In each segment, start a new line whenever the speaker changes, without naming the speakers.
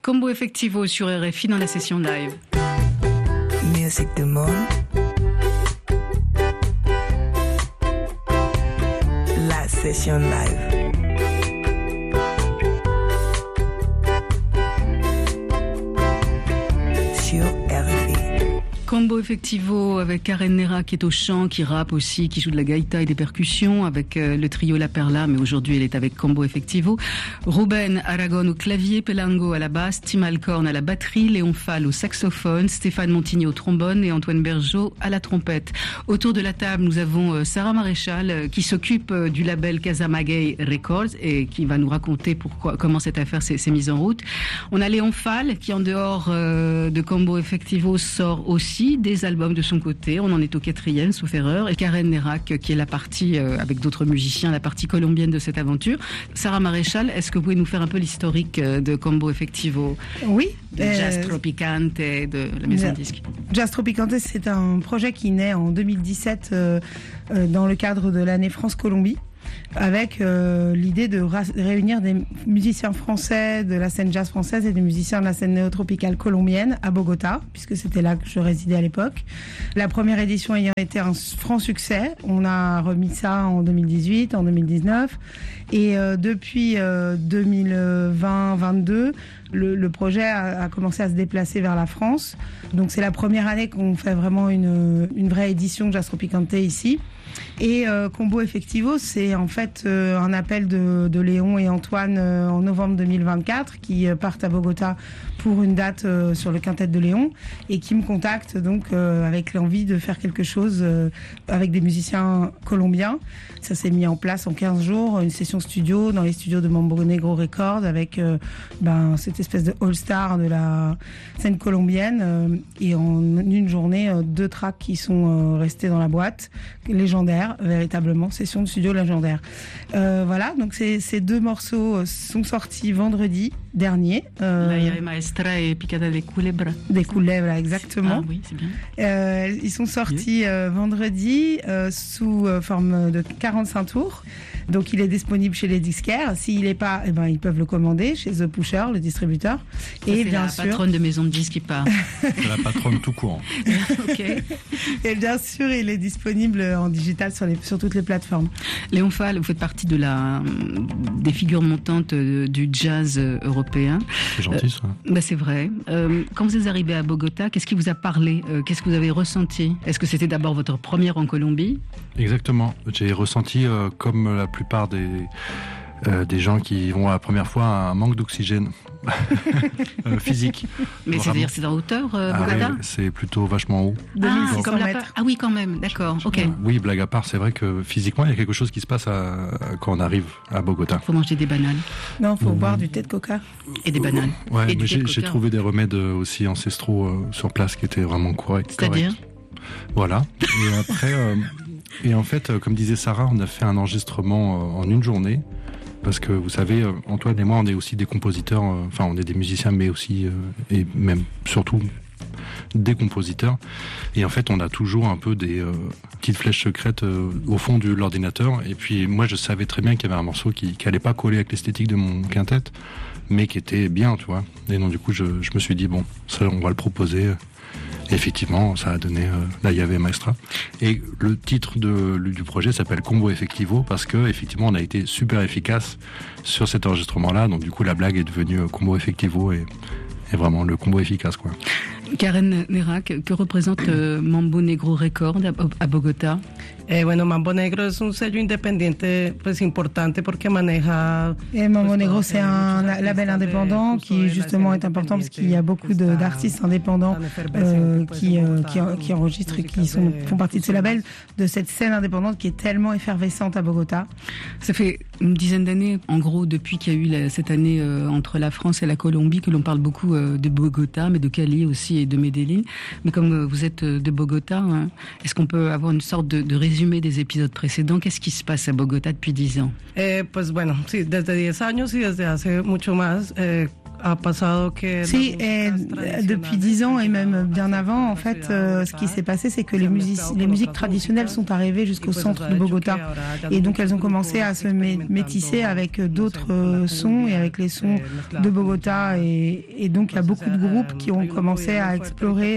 Combo Effectivo sur RFI dans la session live.
Music du monde. La session live. Sur RFI.
Combo Effectivo avec Karen Nera qui est au chant, qui rappe aussi, qui joue de la gaïta et des percussions avec le trio La Perla, mais aujourd'hui elle est avec Combo Effectivo. Ruben Aragon au clavier, Pelango à la basse, Tim Alcorn à la batterie, Léon Fall au saxophone, Stéphane Montigny au trombone et Antoine Bergeau à la trompette. Autour de la table, nous avons Sarah Maréchal qui s'occupe du label Casamagay Records et qui va nous raconter comment cette affaire s'est mise en route. On a Léon Fall qui, en dehors de Combo Effectivo, sort aussi des albums de son côté. On en est au 4e, sauf erreur. Et Karen Nerak, qui est la partie, avec d'autres musiciens, la partie colombienne de cette aventure. Sarah Maréchal, est-ce que vous pouvez nous faire un peu l'historique de Combo Effectivo?
Oui.
De Jazz Tropicante et de la maison de disques.
Jazz Tropicante, c'est un projet qui naît en 2017 dans le cadre de l'année France-Colombie, avec l'idée de réunir des musiciens français de la scène jazz française et des musiciens de la scène néotropicale colombienne à Bogota, puisque c'était là que je résidais à l'époque. La première édition ayant été un franc succès, on a remis ça en 2018, en 2019, et depuis 2020-22, le projet a commencé à se déplacer vers la France. Donc c'est la première année qu'on fait vraiment une vraie édition de Jazz Tropicante ici. Et Combo Effectivo, c'est en fait un appel de Léon et Antoine en novembre 2024 qui partent à Bogota pour une date sur le quintet de Léon et qui me contactent donc avec l'envie de faire quelque chose avec des musiciens colombiens. Ça s'est mis en place en 15 jours, une session studio dans les studios de Mambo Negro Records avec cette espèce de all-star de la scène colombienne et en une journée 2 tracks qui sont restés dans la boîte, légendaire, véritablement, session de studio légendaire. Voilà, donc ces 2 morceaux sont sortis vendredi dernier.
La Llave Maestra et Picada de Culebra.
Des Culebra, exactement.
Ah oui, c'est bien.
Ils sont sortis vendredi sous forme de 45 tours. Donc il est disponible chez les disquaires. S'il n'est pas, ils peuvent le commander chez The Pusher, le distributeur.
Et bien sûr, la patronne de maison de disques qui part.
C'est la patronne tout court.
Okay.
Et bien sûr, il est disponible en digital sur toutes les plateformes.
Léon Fall, vous faites partie des figures montantes du jazz européen.
C'est gentil ça.
C'est vrai. Quand vous êtes arrivé à Bogota, qu'est-ce qui vous a parlé? Qu'est-ce que vous avez ressenti? Est-ce que c'était d'abord votre première en Colombie?
Exactement. J'ai ressenti, comme la plupart des gens qui vont à la première fois, un manque d'oxygène physique.
Mais c'est-à-dire c'est en hauteur, Bogota?
Oui, c'est plutôt vachement haut.
C'est comme mètres.
Ah oui, quand même, d'accord, ok.
Oui, blague à part, c'est vrai que physiquement, il y a quelque chose qui se passe quand on arrive à Bogota.
Il faut manger des bananes.
Non, il faut boire du thé de coca.
Et des bananes.
Ouais, mais j'ai trouvé des remèdes aussi ancestraux sur place qui étaient vraiment corrects.
C'est-à-dire
Voilà. Et après... Et en fait, comme disait Sarah, on a fait un enregistrement en une journée. Parce que vous savez, Antoine et moi, on est aussi des compositeurs, on est des musiciens, mais aussi, et même surtout, des compositeurs. Et en fait, on a toujours un peu des petites flèches secrètes au fond de l'ordinateur. Et puis, moi, je savais très bien qu'il y avait un morceau qui allait pas coller avec l'esthétique de mon quintet, mais qui était bien, tu vois. Et donc, du coup, je me suis dit, bon, ça, on va le proposer. Et effectivement, ça a donné la Llave Maestra. Et le titre du projet s'appelle Combo Effectivo parce que effectivement, on a été super efficace sur cet enregistrement-là. Donc du coup, la blague est devenue Combo Effectivo et vraiment le combo efficace, quoi.
Karen Nerak, que représente Mambo Negro Records à Bogota?
Mambo Negro es un sello independiente importante porque maneja...
Mambo Negro, c'est un label indépendant qui justement est important parce qu'il y a beaucoup d'artistes indépendants qui enregistrent et qui font partie de ce label, de cette scène indépendante qui est tellement effervescente à Bogota.
Ça fait une dizaine d'années, en gros, depuis qu'il y a eu cette année entre la France et la Colombie, que l'on parle beaucoup de Bogota, mais de Cali aussi et de Medellín. Mais comme vous êtes de Bogota, est-ce qu'on peut avoir une sorte de résumé des épisodes précédents? Qu'est-ce qui se passe à Bogota depuis 10 ans?
Sí, desde 10 años y desde hace mucho más. ha pasado que...
Si, depuis 10 ans et même bien avant, en fait, ce qui s'est passé, c'est que les musiques traditionnelles sont arrivées jusqu'au centre de Bogota. Et donc, elles ont commencé à se métisser avec d'autres sons et avec les sons de Bogota. Et donc, il y a beaucoup de groupes qui ont commencé à explorer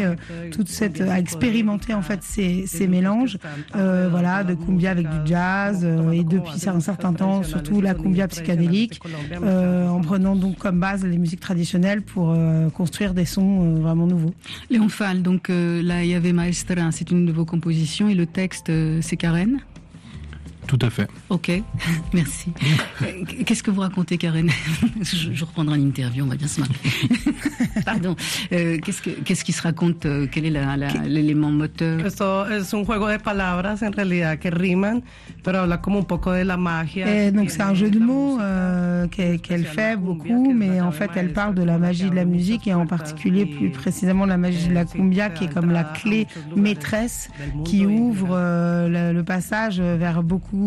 à expérimenter, en fait, ces mélanges, voilà, de cumbia avec du jazz, et depuis un certain temps, surtout la cumbia psychédélique, en prenant donc comme base les musiques traditionnelles pour construire des sons vraiment nouveaux.
Léon Fall, donc la Llave Maestra, c'est une de vos compositions et le texte, c'est Karen?
Tout à fait.
Ok, merci. Qu'est-ce que vous racontez, Karen? Je reprendrai une interview, on va bien se marrer. Pardon. Qu'est-ce qui se raconte? Quel est l'élément moteur?
Esto es un juego de palabras en realidad que riman, pero habla como un poco de la magia.
Donc c'est un jeu de mots qu'elle fait beaucoup, mais en fait elle parle de la magie de la musique et en particulier plus précisément la magie de la cumbia qui est comme la clé maîtresse qui ouvre le passage vers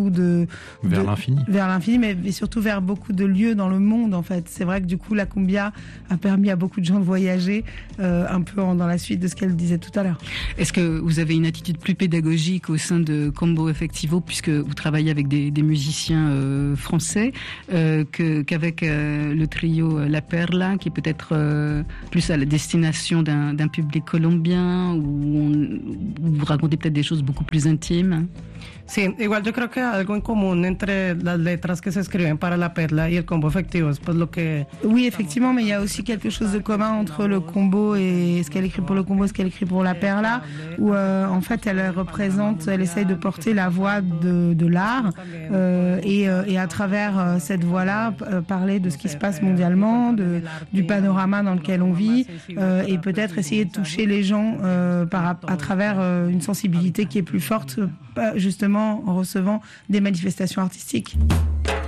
vers
l'infini, mais surtout vers beaucoup de lieux dans le monde, en fait. C'est vrai que du coup, la cumbia a permis à beaucoup de gens de voyager, un peu dans la suite de ce qu'elle disait tout à l'heure.
Est-ce que vous avez une attitude plus pédagogique au sein de Combo Efectivo, puisque vous travaillez avec des musiciens français, qu'avec le trio La Perla, qui est peut-être plus à la destination d'un public colombien, où vous racontez peut-être des choses beaucoup plus intimes?
Sí, igual yo creo que algo en común entre las letras que se escriben para La Perla y el Combo Efectivo es pues lo que...
Oui, effectivement, mais il y a aussi quelque chose de commun entre le combo et ce qu'elle écrit pour le combo et ce qu'elle écrit pour La Perla, où en fait elle essaye de porter la voix de l'art et à travers cette voix-là parler de ce qui se passe mondialement, du panorama dans lequel on vit et peut-être essayer de toucher les gens à travers une sensibilité qui est plus forte, justement en recevant des manifestations artistiques.